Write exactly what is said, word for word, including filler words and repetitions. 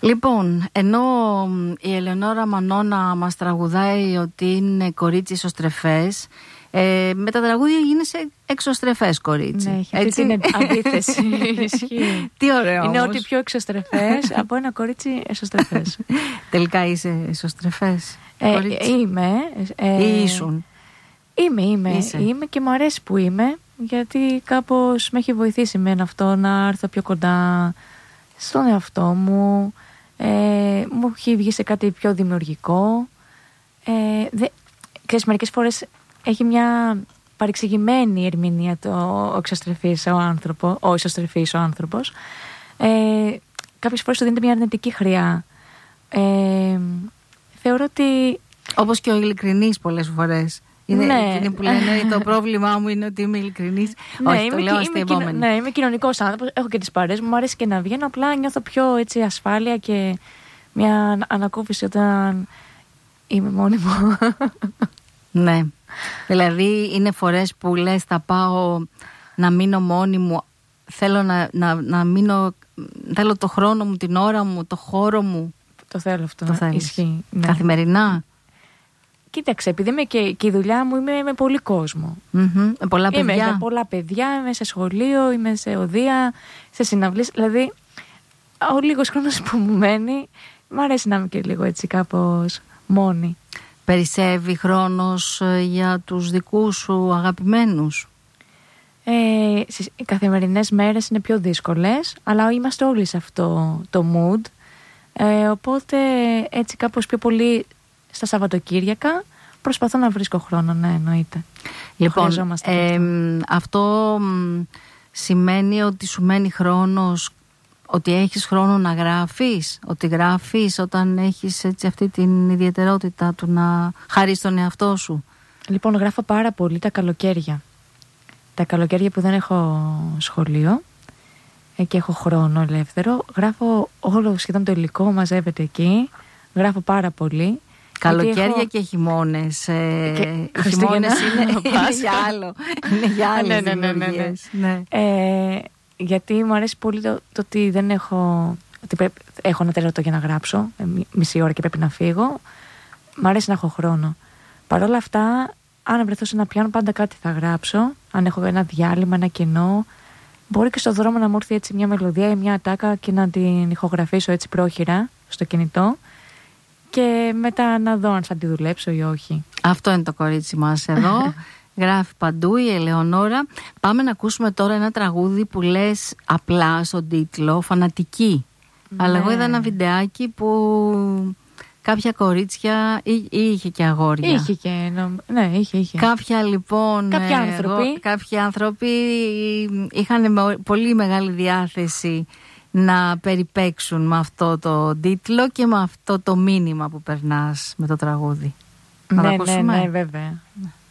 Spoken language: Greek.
Λοιπόν, ενώ η Ελεονόρα Μανώνα μας τραγουδάει ότι είναι κορίτσι ισοστρεφές, ε, με τα τραγούδια γίνεσαι εξωστρεφές κορίτσι. Ναι, έχει αυτή την αντίθεση. Ισχύει. Τι ωραίο. Είναι όμως. ότι πιο εξωστρεφές από ένα κορίτσι εσωστρεφές. Τελικά είσαι ισοστρεφές ε, κορίτσι. Είμαι. Ε, Ή ήσουν. Είμαι, είμαι. Είσαι. Είμαι και μου αρέσει που είμαι, γιατί κάπως με έχει βοηθήσει εμένα αυτό να έρθω πιο κοντά στον εαυτό μου. Ε, μου έχει βγει σε κάτι πιο δημιουργικό. Ε, δε, ξέρεις, μερικές φορές έχει μια παρεξηγημένη ερμηνεία το ο εξωστρεφής ο άνθρωπο, ο ισοστρεφής ο άνθρωπος. Ε, κάποιες φορές του δίνεται μια αρνητική χρειά. Ε, θεωρώ ότι... Όπως και ο ειλικρινής πολλές φορές. Είναι ναι. εκείνοι που λένε το πρόβλημά μου είναι ότι είμαι ειλικρινής. Ναι, Όχι, είμαι, το λέω είμαι, αστεία είμαι, ναι, είμαι κοινωνικός άνθρωπος, έχω και τις παρέες μου, μου αρέσει και να βγαίνω, απλά νιώθω πιο έτσι ασφάλεια και μια ανακούφιση όταν είμαι μόνη μου. Ναι, δηλαδή είναι φορές που λες θα πάω να μείνω μόνη μου, θέλω να, να, να μείνω, θέλω το χρόνο μου, την ώρα μου, το χώρο μου. Το θέλω αυτό, το ισχύει. Ναι. Καθημερινά. Κοίταξε, επειδή είμαι και, και η δουλειά μου είμαι με πολύ κόσμο. Mm-hmm. Πολλά παιδιά. Είμαι με πολλά παιδιά, είμαι σε σχολείο, είμαι σε οδεία, σε συναυλίες. Δηλαδή, ο λίγος χρόνος που μου μένει, μου αρέσει να είμαι και λίγο έτσι κάπως μόνη. Περισσεύει χρόνος για τους δικούς σου αγαπημένους? Ε, στις καθημερινές μέρες είναι πιο δύσκολες, αλλά είμαστε όλοι σε αυτό το mood. Ε, οπότε έτσι κάπως πιο πολύ στα Σαββατοκύριακα προσπαθώ να βρίσκω χρόνο, ναι, εννοείται. Λοιπόν, ε, αυτό σημαίνει ότι σου μένει χρόνος, ότι έχεις χρόνο να γράφεις, ότι γράφεις όταν έχεις έτσι αυτή την ιδιαιτερότητα του να χαρείς τον εαυτό σου? Λοιπόν, γράφω πάρα πολύ τα καλοκαίρια. Τα καλοκαίρια που δεν έχω σχολείο και έχω χρόνο ελεύθερο, γράφω όλο σχεδόν το υλικό, μαζεύεται εκεί, γράφω πάρα πολύ. Καλοκαίρια έχω... και χειμώνες. Ε, και... Οι χειμώνες είναι, είναι για άλλο. Είναι για άλλες ναι, ναι, ναι, ναι, ναι. Ε, γιατί μου αρέσει πολύ το, το ότι δεν έχω... Ότι πρέπει, έχω ένα τέταρτο για να γράψω, μισή ώρα και πρέπει να φύγω. Μ' αρέσει να έχω χρόνο. Παρ' όλα αυτά, αν βρεθώ σε ένα πιάνο, πάντα κάτι θα γράψω. Αν έχω ένα διάλειμμα, ένα κενό, μπορεί και στο δρόμο να μου έρθει έτσι μια μελωδία ή μια ατάκα και να την ηχογραφήσω έτσι πρόχειρα στο κινητό. Και μετά να δω αν θα τη δουλέψω ή όχι. Αυτό είναι το κορίτσι μας εδώ. Γράφει παντού η Ελεονόρα. Πάμε να ακούσουμε τώρα ένα τραγούδι που λες απλά στον τίτλο «Φανατική». Ναι. Αλλά εγώ είδα ένα βιντεάκι που κάποια κορίτσια ή, ή είχε και αγόρια. Είχε και, ναι, είχε, είχε. Κάποια λοιπόν... Κάποιοι άνθρωποι. Εγώ, κάποιοι άνθρωποι είχαν με, πολύ μεγάλη διάθεση να περιπέξουν με αυτό το τίτλο και με αυτό το μήνυμα που περνάς με το τραγούδι. Ναι, Να το ναι, ακούσουμε? ναι, βέβαια.